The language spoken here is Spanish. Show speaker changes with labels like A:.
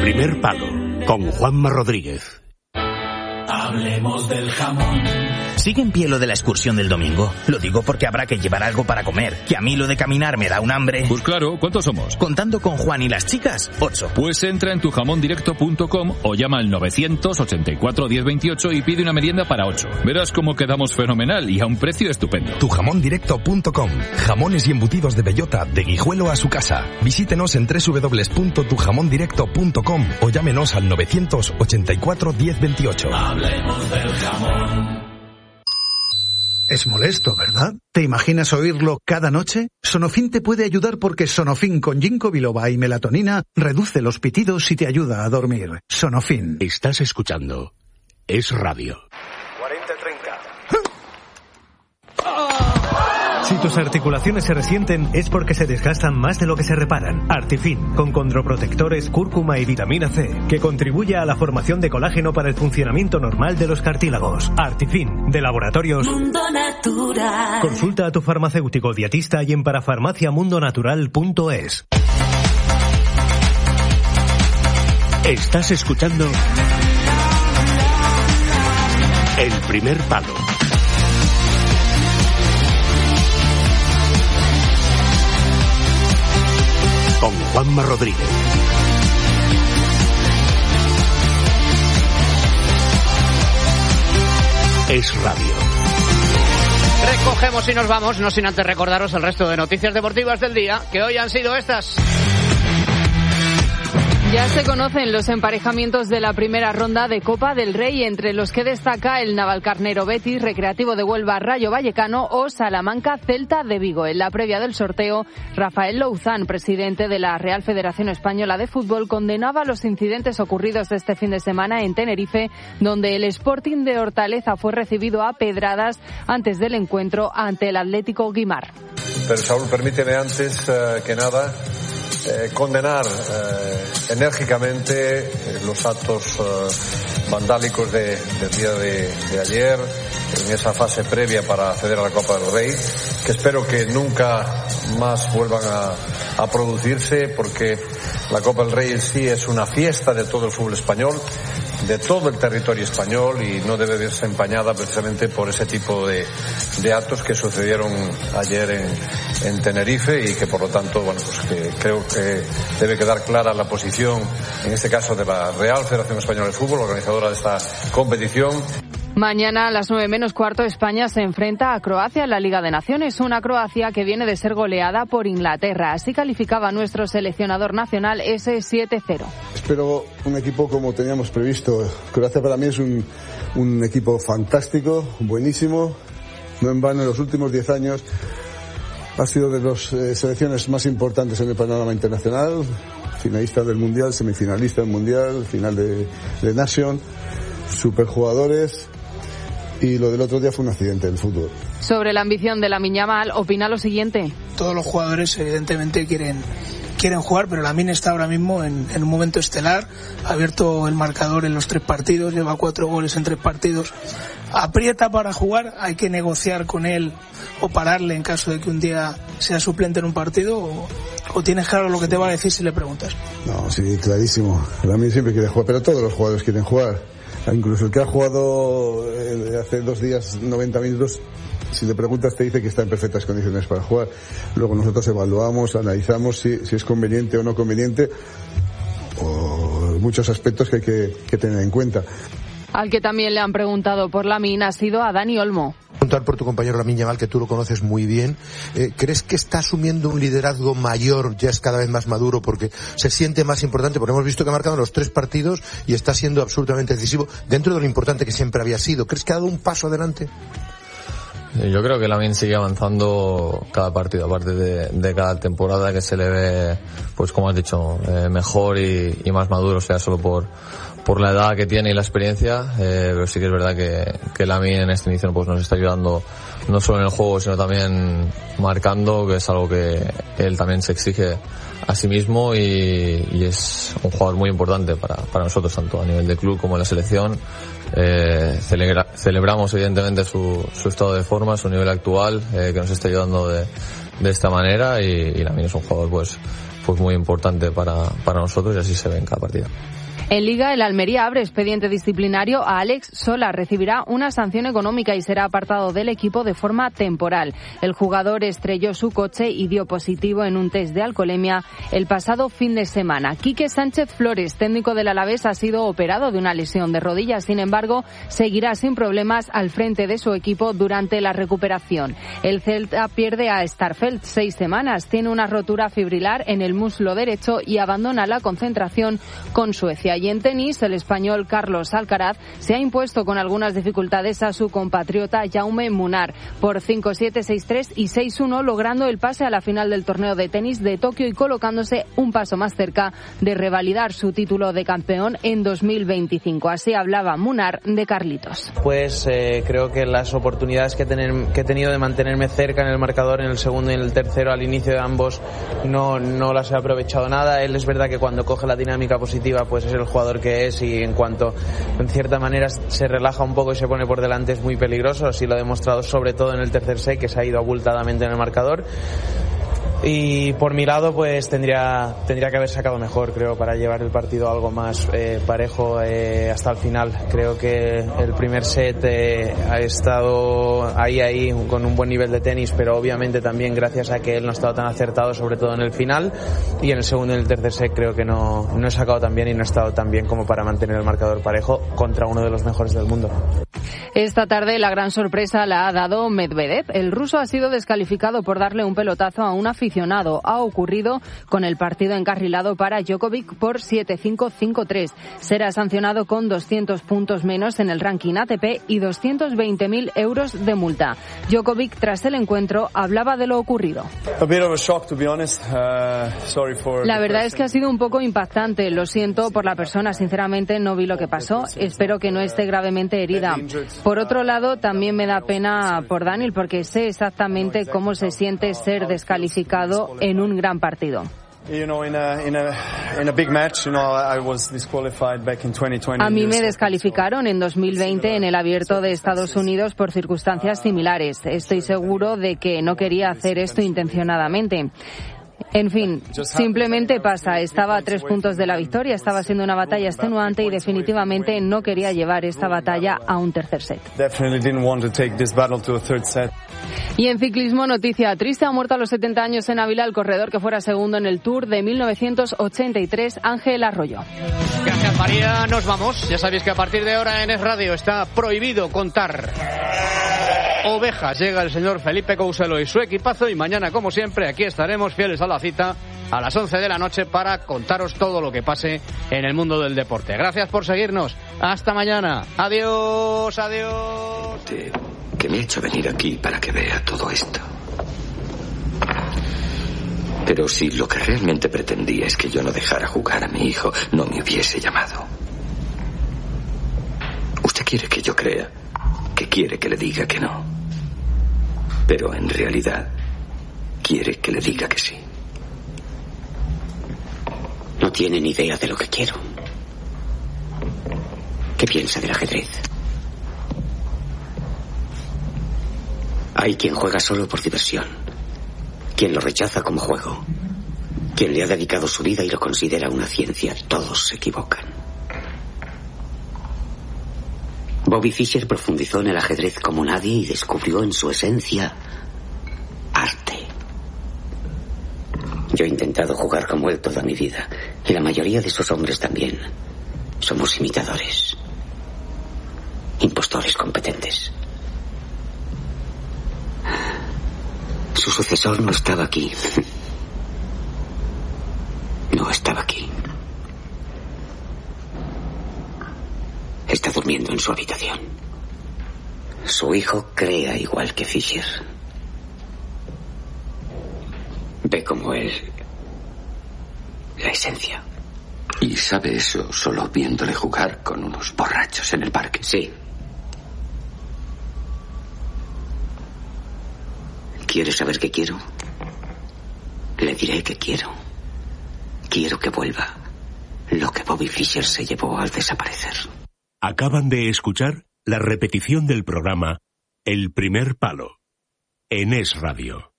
A: Primer Palo, con Juanma Rodríguez.
B: Hablemos del jamón.
C: ¿Sigue en pie lo de la excursión del domingo? Lo digo porque habrá que llevar algo para comer, que a mí lo de caminar me da un hambre.
D: Pues claro, ¿cuántos somos?
C: Contando con Juan y las chicas, 8.
D: Pues entra en tujamondirecto.com o llama al 984 1028 y pide una merienda para 8. Verás cómo quedamos fenomenal y a un precio estupendo.
E: Tujamondirecto.com. Jamones y embutidos de bellota, de Guijuelo a su casa. Visítenos en www.tujamondirecto.com o llámenos al 984 1028.
B: Hablemos del jamón.
F: Es molesto, ¿verdad? ¿Te imaginas oírlo cada noche? Sonofin te puede ayudar porque Sonofin con ginkgo biloba y melatonina reduce los pitidos y te ayuda a dormir. Sonofin.
A: Estás escuchando Es Radio.
G: 40-30.
H: Si tus articulaciones se resienten es porque se desgastan más de lo que se reparan. Artifin, con condroprotectores, cúrcuma y vitamina C, que contribuye a la formación de colágeno para el funcionamiento normal de los cartílagos. Artifin, de Laboratorios
I: Mundo Natural.
H: Consulta a tu farmacéutico dietista y en parafarmaciamundonatural.es.
A: Estás escuchando El Primer Palo. Con Juanma Rodríguez. Es Radio.
J: Recogemos y nos vamos, no sin antes recordaros el resto de noticias deportivas del día, que hoy han sido estas.
K: Ya se conocen los emparejamientos de la primera ronda de Copa del Rey, entre los que destaca el Navalcarnero Betis, Recreativo de Huelva Rayo Vallecano o Salamanca Celta de Vigo. En la previa del sorteo, Rafael Louzán, presidente de la Real Federación Española de Fútbol, condenaba los incidentes ocurridos este fin de semana en Tenerife, donde el Sporting de Hortaleza fue recibido a pedradas antes del encuentro ante el Atlético Guimar.
L: Pero Saúl, permíteme antes que nada condenar enérgicamente los actos vandálicos del día de ayer, en esa fase previa para acceder a la Copa del Rey, que espero que nunca más vuelvan a producirse, porque la Copa del Rey en sí es una fiesta de todo el fútbol español, de todo el territorio español, y no debe verse empañada precisamente por ese tipo de actos que sucedieron ayer en Tenerife, y que por lo tanto, bueno, pues que creo que debe quedar clara la posición, en este caso de la Real Federación Española de Fútbol, organizadora de esta competición.
K: Mañana a las 9:15 España se enfrenta a Croacia en la Liga de Naciones, una Croacia que viene de ser goleada por Inglaterra. Así calificaba nuestro seleccionador nacional ese 7-0.
M: Espero un equipo como teníamos previsto. Croacia para mí es un equipo fantástico, buenísimo. No en vano, en los últimos 10 años ha sido de las selecciones más importantes en el panorama internacional. Finalista del Mundial, semifinalista del Mundial, final de Nation. Superjugadores. Y lo del otro día fue un accidente del fútbol.
K: Sobre la ambición de Lamine Yamal, opina lo siguiente.
N: Todos los jugadores evidentemente quieren jugar, pero Lamine está ahora mismo en un momento estelar. Ha abierto el marcador en los 3 partidos, lleva 4 goles en 3 partidos. Aprieta para jugar, hay que negociar con él o pararle en caso de que un día sea suplente en un partido, o tienes claro lo que te va a decir si le preguntas.
M: No, sí, clarísimo. Lamine siempre quiere jugar, pero todos los jugadores quieren jugar. Incluso el que ha jugado hace 2 días 90 minutos, si le preguntas te dice que está en perfectas condiciones para jugar. Luego nosotros evaluamos, analizamos si es conveniente o no conveniente, o muchos aspectos que hay que tener en cuenta.
K: Al que también le han preguntado por Lamine ha sido a Dani Olmo.
O: Preguntar por tu compañero Lamine Yamal, que tú lo conoces muy bien. ¿Crees que está asumiendo un liderazgo mayor, ya es cada vez más maduro, porque se siente más importante? Porque hemos visto que ha marcado los 3 partidos y está siendo absolutamente decisivo dentro de lo importante que siempre había sido. ¿Crees que ha dado un paso adelante?
P: Yo creo que Lamine sigue avanzando cada partido, aparte de cada temporada, que se le ve, pues como has dicho, mejor y más maduro, o sea, solo por la edad que tiene y la experiencia, pero sí que es verdad que Lamine en este inicio pues nos está ayudando no solo en el juego, sino también marcando, que es algo que él también se exige a sí mismo, y es un jugador muy importante para nosotros, tanto a nivel de club como en la selección. Celebramos evidentemente su estado de forma, su nivel actual, que nos está ayudando de esta manera, y Lamine es un jugador pues pues muy importante para nosotros, y así se ve en cada partido.
K: En Liga, el Almería abre expediente disciplinario a Alex Sola. Recibirá una sanción económica y será apartado del equipo de forma temporal. El jugador estrelló su coche y dio positivo en un test de alcoholemia el pasado fin de semana. Quique Sánchez Flores, técnico del Alavés, ha sido operado de una lesión de rodilla. Sin embargo, seguirá sin problemas al frente de su equipo durante la recuperación. El Celta pierde a Starfelt 6 semanas. Tiene una rotura fibrilar en el muslo derecho y abandona la concentración con Suecia. Y en tenis, el español Carlos Alcaraz se ha impuesto con algunas dificultades a su compatriota Jaume Munar por 5-7, 6-3 y 6-1, logrando el pase a la final del torneo de tenis de Tokio y colocándose un paso más cerca de revalidar su título de campeón en 2025. Así hablaba Munar de Carlitos.
G: Pues creo que las oportunidades que he tenido de mantenerme cerca en el marcador, en el segundo y en el tercero, al inicio de ambos, no las he aprovechado nada. Él es verdad que cuando coge la dinámica positiva, pues es el jugador que es, y en cuanto en cierta manera se relaja un poco y se pone por delante, es muy peligroso. Así lo ha demostrado sobre todo en el tercer set, que se ha ido abultadamente en el marcador. Y por mi lado, pues tendría que haber sacado mejor, creo, para llevar el partido algo más parejo hasta el final. Creo que el primer set ha estado ahí con un buen nivel de tenis, pero obviamente también gracias a que él no ha estado tan acertado, sobre todo en el final. Y en el segundo y en el tercer set creo que no he sacado tan bien y no he estado tan bien como para mantener el marcador parejo contra uno de los mejores del mundo.
K: Esta tarde la gran sorpresa la ha dado Medvedev. El ruso ha sido descalificado por darle un pelotazo a un aficionado. Ha ocurrido con el partido encarrilado para Djokovic por 7-5, 5-3. Será sancionado con 200 puntos menos en el ranking ATP y 220.000 euros de multa. Djokovic, tras el encuentro, hablaba de lo ocurrido. La verdad es que ha sido un poco impactante. Lo siento por la persona, sinceramente no vi lo que pasó. Espero que no esté gravemente herida. Por otro lado, también me da pena por Daniel, porque sé exactamente cómo se siente ser descalificado en un gran partido. A mí me descalificaron en 2020 en el Abierto de Estados Unidos por circunstancias similares. Estoy seguro de que no quería hacer esto intencionadamente. En fin, simplemente pasa. Estaba a 3 puntos de la victoria, estaba siendo una batalla extenuante y definitivamente no quería llevar esta batalla a un tercer set. Y en ciclismo, noticia triste: ha muerto a los 70 años en Ávila el corredor que fuera segundo en el Tour de 1983, Ángel Arroyo.
J: Gracias, María. Nos vamos. Ya sabéis que a partir de ahora en Es Radio está prohibido contar ovejas. Llega el señor Felipe Couselo y su equipazo, y mañana, como siempre, aquí estaremos fieles a la cita a las 11 de la noche para contaros todo lo que pase en el mundo del deporte. Gracias por seguirnos. Hasta mañana. Adiós, adiós.
Q: Que me ha hecho venir aquí para que vea todo esto. Pero si lo que realmente pretendía es que yo no dejara jugar a mi hijo, no me hubiese llamado. Usted quiere que yo crea que quiere que le diga que no, pero en realidad quiere que le diga que sí.
R: No tiene ni idea de lo que quiero. ¿Qué piensa del ajedrez? Hay quien juega solo por diversión, quien lo rechaza como juego, quien le ha dedicado su vida y lo considera una ciencia. Todos se equivocan. Bobby Fischer profundizó en el ajedrez como nadie y descubrió en su esencia arte. Yo he intentado jugar como él toda mi vida, y la mayoría de esos hombres también. Somos imitadores, impostores competentes. Su sucesor no estaba aquí. No estaba aquí. Está durmiendo en su habitación. Su hijo crea igual que Fischer. Ve como él la esencia.
Q: ¿Y sabe eso solo viéndole jugar con unos borrachos en el parque?
R: Sí. ¿Quiere saber qué quiero? Le diré que quiero. Quiero que vuelva lo que Bobby Fischer se llevó al desaparecer.
A: Acaban de escuchar la repetición del programa El Primer Palo en Es Radio.